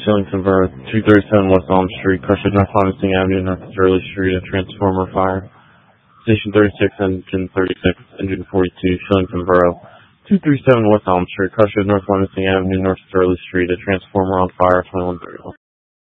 Shillington Borough, 237 West Elm Street, crushed at North Lansing Avenue, North Early Street, a transformer fire. Station 36, engine 36, engine 42, Shillington Borough, 237 West Elm Street, crushed at North Lansing Avenue, North Early Street, a transformer on fire, 2131.